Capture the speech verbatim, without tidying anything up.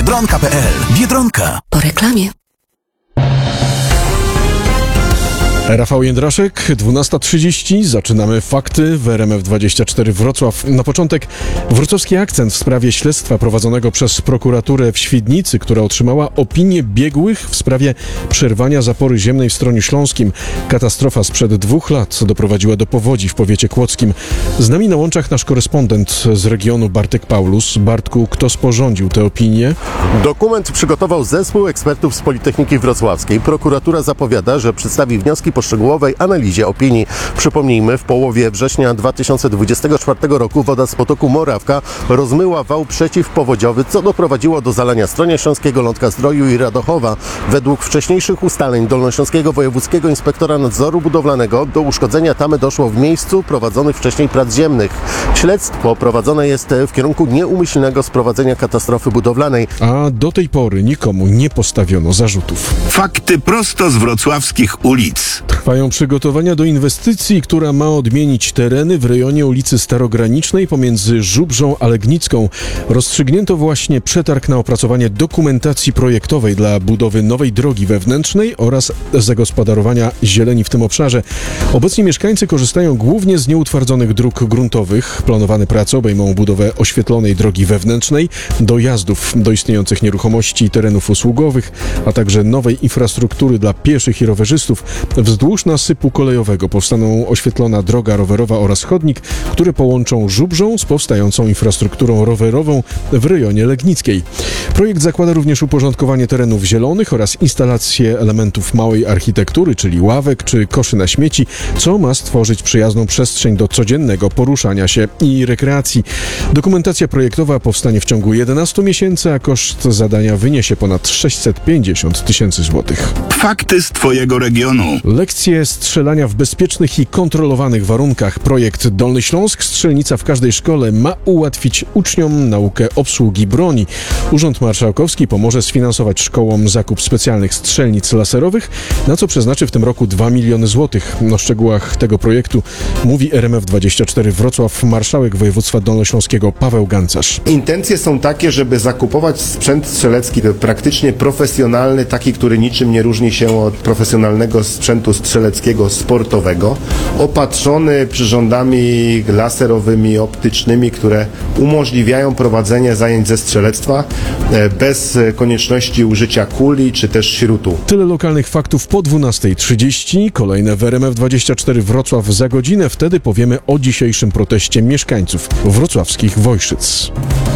biedronka kropka pe el. Biedronka. Po reklamie. Rafał Jędraszek, dwunasta trzydzieści. Zaczynamy fakty w R M F dwadzieścia cztery Wrocław. Na początek wrocławski akcent w sprawie śledztwa prowadzonego przez prokuraturę w Świdnicy, która otrzymała opinię biegłych w sprawie przerwania zapory ziemnej w Stroniu Śląskim. Katastrofa sprzed dwóch lat doprowadziła do powodzi w powiecie kłodzkim. Z nami na łączach nasz korespondent z regionu Bartek Paulus. Bartku, kto sporządził tę opinię? Dokument przygotował zespół ekspertów z Politechniki Wrocławskiej. Prokuratura zapowiada, że przedstawi wnioski po szczegółowej analizie opinii. Przypomnijmy, w połowie września dwa tysiące dwudziestego czwartego roku woda z potoku Morawka rozmyła wał przeciwpowodziowy, co doprowadziło do zalania Stronia Śląskiego, Lądka Zdroju i Radochowa. Według wcześniejszych ustaleń Dolnośląskiego Wojewódzkiego Inspektora Nadzoru Budowlanego do uszkodzenia tamy doszło w miejscu prowadzonych wcześniej prac ziemnych. Śledztwo prowadzone jest w kierunku nieumyślnego sprowadzenia katastrofy budowlanej. A do tej pory nikomu nie postawiono zarzutów. Fakty prosto z wrocławskich ulic. Trwają przygotowania do inwestycji, która ma odmienić tereny w rejonie ulicy Starogranicznej pomiędzy Żubrzą a Legnicką. Rozstrzygnięto właśnie przetarg na opracowanie dokumentacji projektowej dla budowy nowej drogi wewnętrznej oraz zagospodarowania zieleni w tym obszarze. Obecnie mieszkańcy korzystają głównie z nieutwardzonych dróg gruntowych. Planowane prace obejmą budowę oświetlonej drogi wewnętrznej, dojazdów do istniejących nieruchomości i terenów usługowych, a także nowej infrastruktury dla pieszych i rowerzystów. Wzdłuż nasypu kolejowego powstaną oświetlona droga rowerowa oraz chodnik, które połączą Żubrzą z powstającą infrastrukturą rowerową w rejonie Legnickiej. Projekt zakłada również uporządkowanie terenów zielonych oraz instalację elementów małej architektury, czyli ławek czy koszy na śmieci, co ma stworzyć przyjazną przestrzeń do codziennego poruszania się i rekreacji. Dokumentacja projektowa powstanie w ciągu jedenastu miesięcy, a koszt zadania wyniesie ponad sześćset pięćdziesiąt tysięcy złotych. Fakty z twojego regionu. Lekcje strzelania w bezpiecznych i kontrolowanych warunkach. Projekt Dolny Śląsk, strzelnica w każdej szkole, ma ułatwić uczniom naukę obsługi broni. Urząd Marszałkowski pomoże sfinansować szkołom zakup specjalnych strzelnic laserowych, na co przeznaczy w tym roku dwa miliony złotych. O szczegółach tego projektu mówi R M F dwadzieścia cztery Wrocław marszałek województwa dolnośląskiego Paweł Gancarz. Intencje są takie, żeby zakupować sprzęt strzelecki praktycznie profesjonalny, taki, który niczym nie różni się od profesjonalnego sprzętu strzeleckiego sportowego, opatrzony przyrządami laserowymi, optycznymi, które umożliwiają prowadzenie zajęć ze strzelectwa bez konieczności użycia kuli czy też śrutu. Tyle lokalnych faktów po dwunastej trzydzieści. Kolejne w R M F dwadzieścia cztery Wrocław za godzinę. Wtedy powiemy o dzisiejszym proteście mieszkańców wrocławskich Wojszyc.